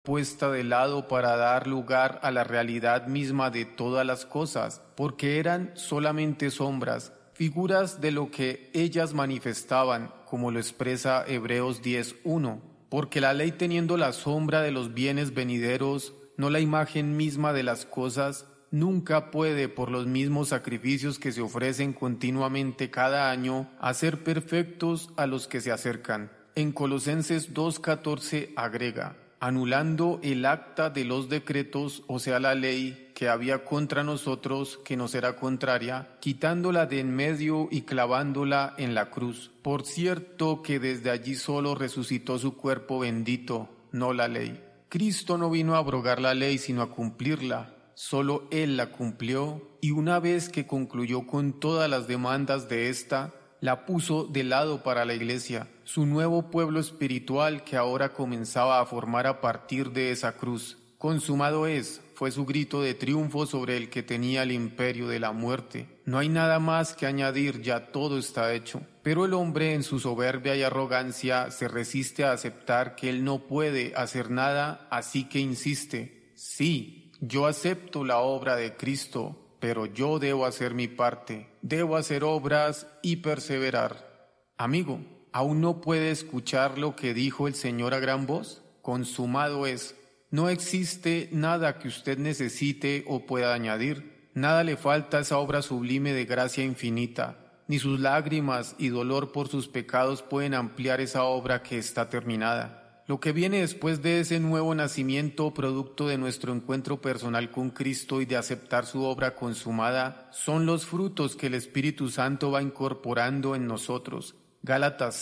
puesta de lado para dar lugar a la realidad misma de todas las cosas, porque eran solamente sombras, figuras de lo que ellas manifestaban, como lo expresa Hebreos 10:1. Porque la ley, teniendo la sombra de los bienes venideros, no la imagen misma de las cosas, nunca puede, por los mismos sacrificios que se ofrecen continuamente cada año, hacer perfectos a los que se acercan. En Colosenses 2:14 agrega: anulando el acta de los decretos, o sea la ley, que había contra nosotros, que nos era contraria, quitándola de en medio y clavándola en la cruz. Por cierto que desde allí solo resucitó su cuerpo bendito, no la ley. Cristo no vino a abrogar la ley, sino a cumplirla. Solo Él la cumplió, y una vez que concluyó con todas las demandas de ésta, la puso de lado para la Iglesia, su nuevo pueblo espiritual que ahora comenzaba a formar a partir de esa cruz. Consumado es, fue su grito de triunfo sobre el que tenía el imperio de la muerte. No hay nada más que añadir, ya todo está hecho. Pero el hombre, en su soberbia y arrogancia, se resiste a aceptar que él no puede hacer nada, así que insiste: sí, yo acepto la obra de Cristo, pero yo debo hacer mi parte, debo hacer obras y perseverar. Amigo, ¿aún no puede escuchar lo que dijo el Señor a gran voz? Consumado es. No existe nada que usted necesite o pueda añadir. Nada le falta a esa obra sublime de gracia infinita. Ni sus lágrimas y dolor por sus pecados pueden ampliar esa obra que está terminada. Lo que viene después de ese nuevo nacimiento, producto de nuestro encuentro personal con Cristo y de aceptar su obra consumada, son los frutos que el Espíritu Santo va incorporando en nosotros. Gálatas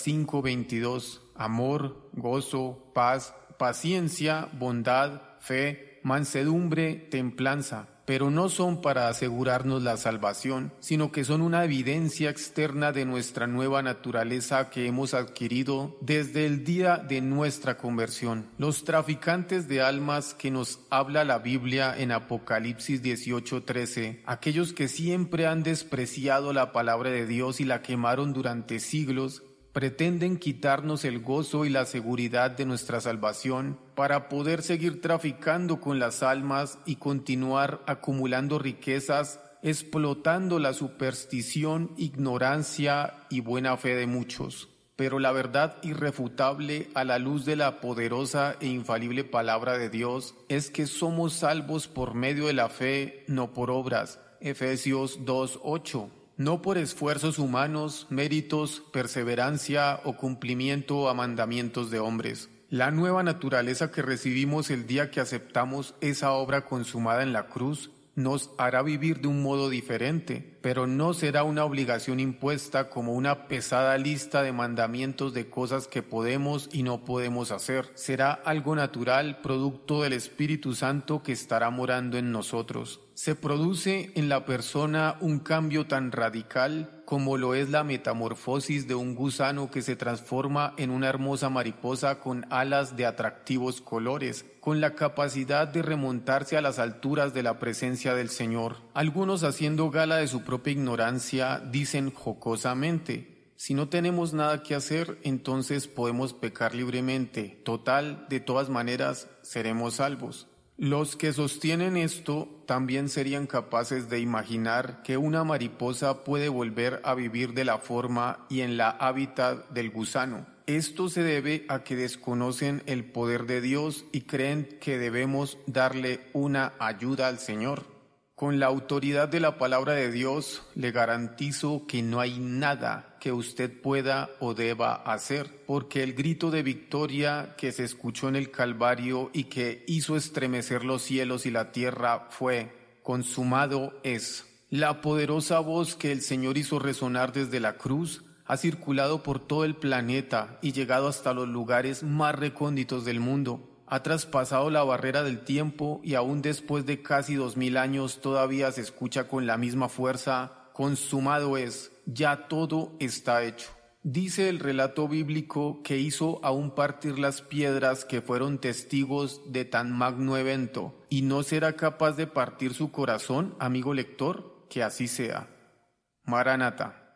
5:22: amor, gozo, paz, paciencia, bondad, fe, mansedumbre, templanza. Pero no son para asegurarnos la salvación, sino que son una evidencia externa de nuestra nueva naturaleza que hemos adquirido desde el día de nuestra conversión. Los traficantes de almas que nos habla la Biblia en Apocalipsis 18:13, aquellos que siempre han despreciado la palabra de Dios y la quemaron durante siglos, pretenden quitarnos el gozo y la seguridad de nuestra salvación para poder seguir traficando con las almas y continuar acumulando riquezas, explotando la superstición, ignorancia y buena fe de muchos. Pero la verdad irrefutable a la luz de la poderosa e infalible palabra de Dios es que somos salvos por medio de la fe, no por obras. Efesios 2:8. No por esfuerzos humanos, méritos, perseverancia o cumplimiento a mandamientos de hombres. La nueva naturaleza que recibimos el día que aceptamos esa obra consumada en la cruz nos hará vivir de un modo diferente, pero no será una obligación impuesta como una pesada lista de mandamientos de cosas que podemos y no podemos hacer. Será algo natural, producto del Espíritu Santo que estará morando en nosotros. Se produce en la persona un cambio tan radical como lo es la metamorfosis de un gusano que se transforma en una hermosa mariposa con alas de atractivos colores, con la capacidad de remontarse a las alturas de la presencia del Señor. Algunos, haciendo gala de su propia ignorancia, dicen jocosamente: si no tenemos nada que hacer, entonces podemos pecar libremente. Total, de todas maneras, seremos salvos. Los que sostienen esto también serían capaces de imaginar que una mariposa puede volver a vivir de la forma y en la hábitat del gusano. Esto se debe a que desconocen el poder de Dios y creen que debemos darle una ayuda al Señor. Con la autoridad de la palabra de Dios, le garantizo que no hay nada que usted pueda o deba hacer, porque el grito de victoria que se escuchó en el Calvario y que hizo estremecer los cielos y la tierra fue: consumado es. La poderosa voz que el Señor hizo resonar desde la cruz ha circulado por todo el planeta y llegado hasta los lugares más recónditos del mundo. Ha traspasado la barrera del tiempo y aún después de casi 2000 años todavía se escucha con la misma fuerza: consumado es, ya todo está hecho. Dice el relato bíblico que hizo aún partir las piedras que fueron testigos de tan magno evento. ¿Y no será capaz de partir su corazón, amigo lector? Que así sea. Maranata.